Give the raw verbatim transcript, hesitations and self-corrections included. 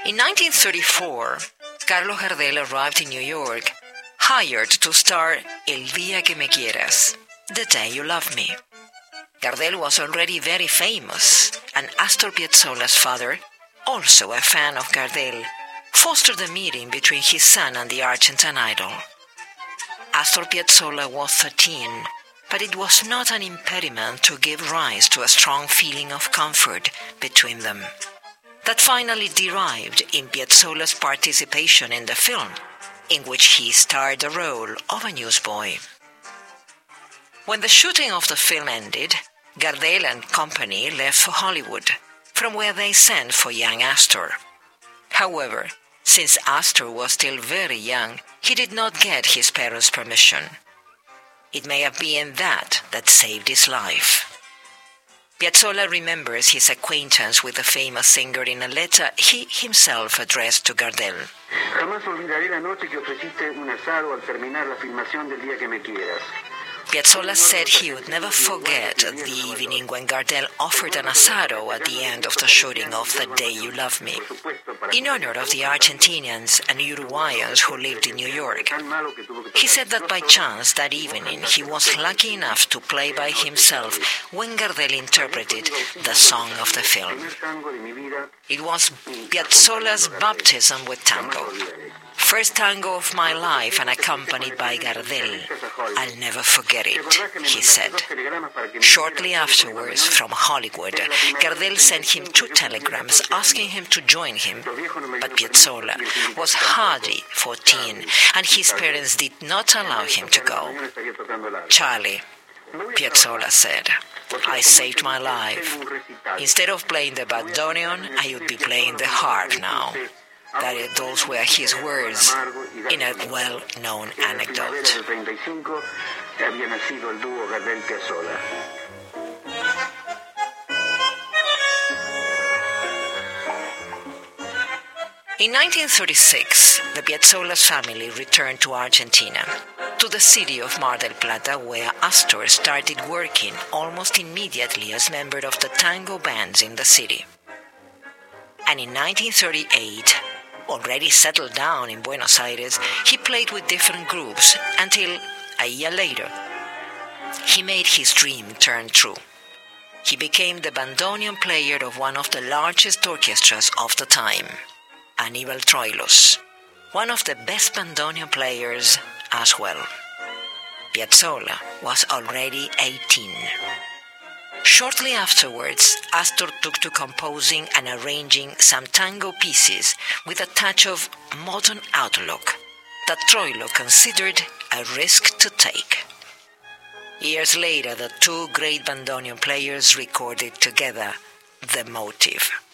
In nineteen thirty-four, Carlos Gardel arrived in New York, hired to star El Día Que Me Quieras, The Day You Love Me. Gardel was already very famous, and Astor Piazzolla's father, also a fan of Gardel, fostered a meeting between his son and the Argentine idol. Astor Piazzolla was thirteen, but it was not an impediment to give rise to a strong feeling of comfort between them. That finally derived in Piazzolla's participation in the film, in which he starred the role of a newsboy. When the shooting of the film ended, Gardel and company left for Hollywood, from where they sent for young Astor. However, since Astor was still very young, he did not get his parents' permission. It may have been that that saved his life. Piazzolla remembers his acquaintance with the famous singer in a letter he himself addressed to Gardel. Jamás olvidaré la noche que ofreciste un asado al terminar la filmación del Día Que Me Quieras. Piazzolla said he would never forget the evening when Gardel offered an asado at the end of the shooting of The Day You Love Me, in honor of the Argentinians and Uruguayans who lived in New York. He said that by chance that evening he was lucky enough to play by himself when Gardel interpreted the song of the film. It was Piazzolla's baptism with tango. First tango of my life and accompanied by Gardel. I'll never forget it, he said. Shortly afterwards, from Hollywood, Gardel sent him two telegrams asking him to join him, but Piazzolla was hardly fourteen, and his parents did not allow him to go. Charlie, Piazzolla said, I saved my life. Instead of playing the bandoneon, I would be playing the harp now. That is, those were his words in a well-known anecdote. In nineteen thirty-six, the Piazzolla's family returned to Argentina, to the city of Mar del Plata, where Astor started working almost immediately as member of the tango bands in the city. And in nineteen thirty-eight, already settled down in Buenos Aires, he played with different groups until, a year later, he made his dream turn true. He became the bandoneon player of one of the largest orchestras of the time, Aníbal Troilus, one of the best bandoneon players as well. Piazzolla was already eighteen. Shortly afterwards, Astor took to composing and arranging some tango pieces with a touch of modern outlook that Troilo considered a risk to take. Years later, the two great bandoneon players recorded together The Motive.